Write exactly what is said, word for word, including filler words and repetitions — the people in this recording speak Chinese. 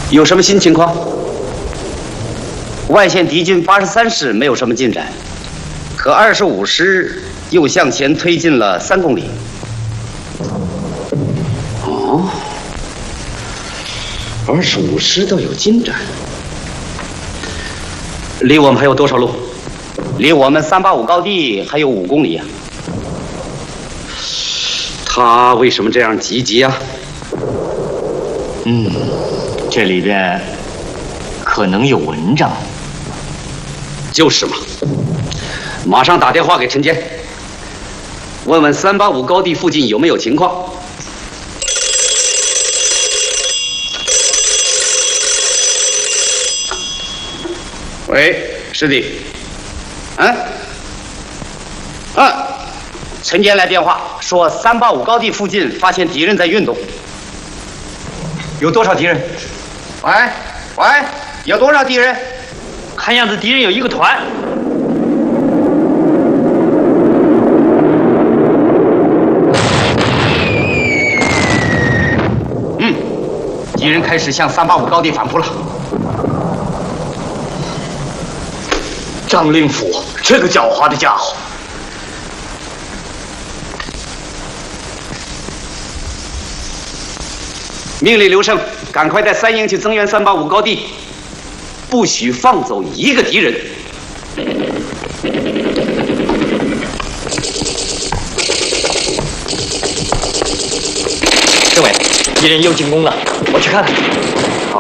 有什么新情况？外线敌军八十三师没有什么进展，可二十五师又向前推进了三公里。哦，二十五师倒有进展。离我们还有多少路？离我们三八五高地还有五公里啊。他为什么这样积极啊？ 嗯，这里边可能有文章。 就是嘛，马上打电话给陈坚，问问三八五高地附近有没有情况。喂，师弟。嗯。嗯。陈坚来电话说，三八五高地附近发现敌人在运动。有多少敌人？喂喂，有多少敌人？ 看样子敌人有一个团。 嗯，敌人开始向三八五高地反扑了。 张令甫这个狡猾的家伙。 命令刘胜赶快带三营去增援三八五高地，不许放走一个敌人。 政委，敌人又进攻了，我去看看。